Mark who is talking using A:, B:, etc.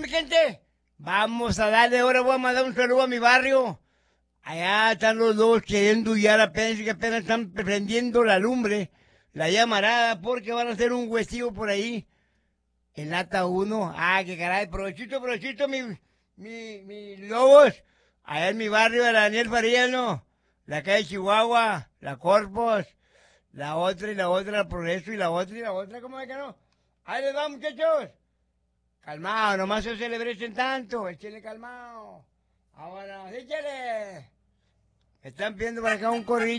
A: mi gente. Vamos a darle, ahora voy a mandar un saludo a mi barrio. Allá están los dos queriendo ya apenas, que apenas están prendiendo la lumbre, la llamarada, porque van a hacer un huesillo por ahí. En lata 1. Ah, qué caray, provechito, mi lobos. Allá en mi barrio de la Daniel Farías, ¿no? La calle Chihuahua, la Corpus, la Progreso, y la otra, ¿cómo es que no? Ahí les va, muchachos. Calmado, nomás se celebrecen tanto, échale calmado. Ahora, échale. Están pidiendo para acá un corrido.